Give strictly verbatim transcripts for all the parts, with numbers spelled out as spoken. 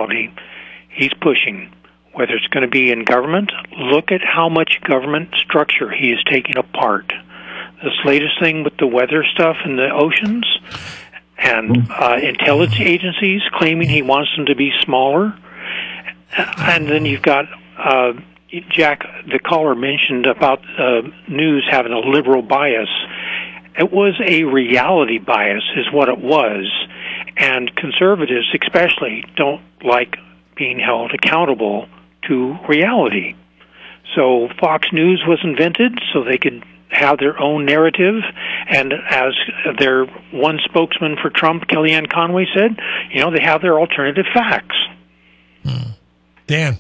reality he's pushing. Whether it's going to be in government, look at how much government structure he is taking apart. This latest thing with the weather stuff in the oceans and uh, intelligence agencies claiming he wants them to be smaller. And then you've got uh, Jack, the caller mentioned about uh, news having a liberal bias. It was a reality bias is what it was. And conservatives especially don't like being held accountable to reality. So Fox News was invented so they could have their own narrative, and as their one spokesman for Trump, Kellyanne Conway, said, you know, they have their alternative facts. Hmm. Dan?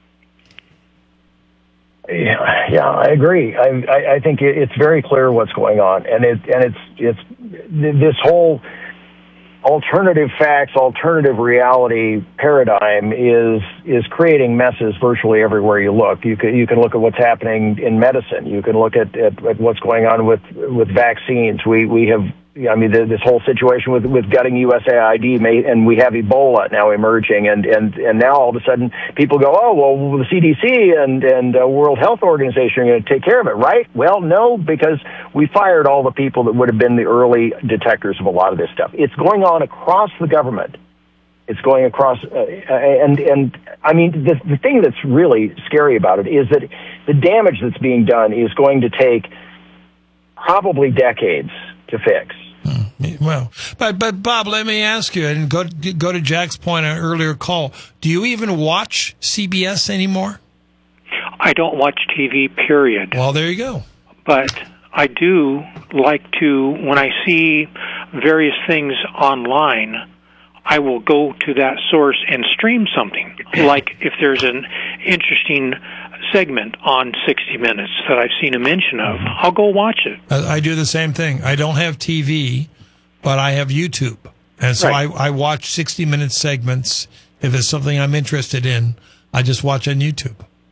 Yeah, yeah, I agree. I, I, I think it's very clear what's going on, and it and it's it's this whole alternative facts, alternative reality paradigm is is creating messes virtually everywhere you look. You can you can look at what's happening in medicine. You can look at, at, at what's going on with with vaccines. We we have I mean this whole situation with with gutting U S A I D, may, and we have Ebola now emerging, and and and now all of a sudden people go, oh well, the C D C and and uh, World Health Organization are going to take care of it, right? Well, no, because we fired all the people that would have been the early detectors of a lot of this stuff. It's going on across the government. It's going across, uh, and and I mean the the thing that's really scary about it is that the damage that's being done is going to take probably decades to fix. Well, but but Bob, let me ask you, and go go to Jack's point on an earlier call. Do you even watch C B S anymore? I don't watch T V, period. Well, there you go. But I do like to, when I see various things online, I will go to that source and stream something. Like if there's an interesting segment on sixty minutes that I've seen a mention of, I'll go watch it. I do the same thing. I don't have T V, but I have YouTube. And so right. I, I watch sixty minute segments. If it's something I'm interested in, I just watch on YouTube.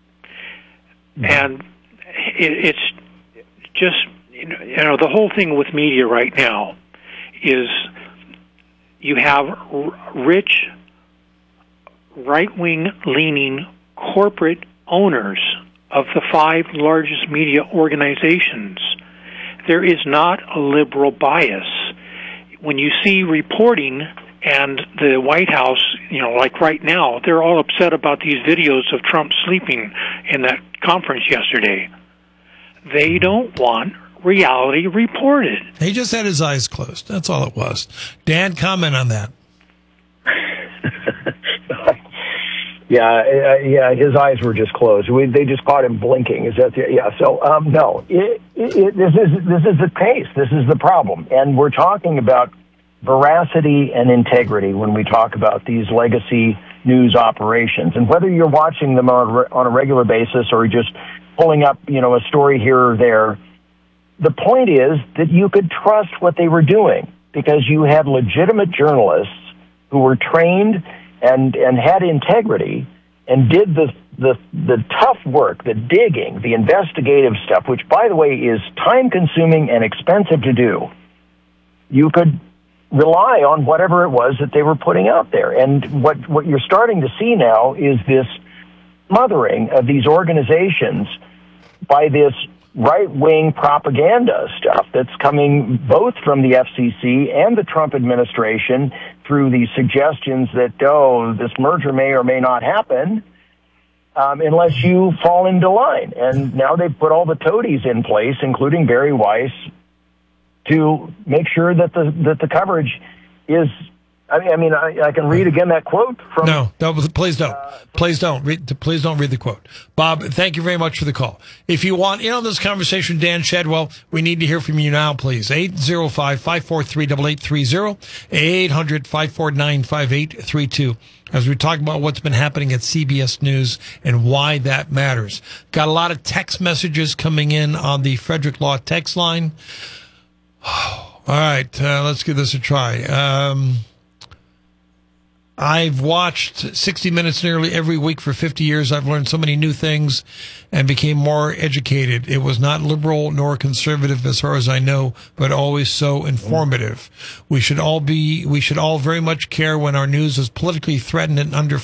And it, it's just, you know, the whole thing with media right now is you have r- rich, right-wing leaning corporate owners of the five largest media organizations. There is not a liberal bias. When you see reporting and the White House, you know, like right now, they're all upset about these videos of Trump sleeping in that conference yesterday. They don't want reality reported. He just had his eyes closed. That's all it was. Dan, comment on that. Yeah, uh, yeah, his eyes were just closed. We, they just caught him blinking. Is that the, yeah? So um, no, it, it, it, this is this is the case. This is the problem, and we're talking about veracity and integrity when we talk about these legacy news operations, and whether you're watching them on a, on a regular basis or just pulling up, you know, a story here or there. The point is that you could trust what they were doing because you had legitimate journalists who were trained and and had integrity and did the the the tough work, the digging, the investigative stuff, which, by the way, is time-consuming and expensive to do. You could rely on whatever it was that they were putting out there. And what what you're starting to see now is this smothering of these organizations by this right-wing propaganda stuff that's coming both from the F C C and the Trump administration through these suggestions that, oh, this merger may or may not happen um, unless you fall into line. And now they've put all the toadies in place, including Barry Weiss, to make sure that the that the coverage is... I mean, I, mean I, I can read again that quote from... No, no, please don't. Uh, please don't. Read, please don't read the quote. Bob, thank you very much for the call. If you want in on this conversation, Dan Shedwell, we need to hear from you now, please. eight oh five, five four three, eight eight three oh, eight hundred, five four nine, five eight three two. As we talk about what's been happening at C B S News and why that matters. Got a lot of text messages coming in on the Frederick Law text line. All right, uh, let's give this a try. Um... I've watched sixty minutes nearly every week for fifty years. I've learned so many new things and became more educated. It was not liberal nor conservative as far as I know, but always so informative. We should all be, we should all very much care when our news is politically threatened and under